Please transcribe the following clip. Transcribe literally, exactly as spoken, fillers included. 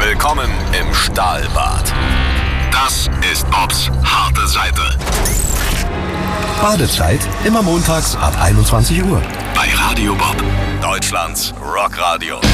Willkommen im Stahlbad. Das ist Bobs harte Seite. Badezeit immer montags ab einundzwanzig Uhr. Bei Radio Bob, Deutschlands Rockradio.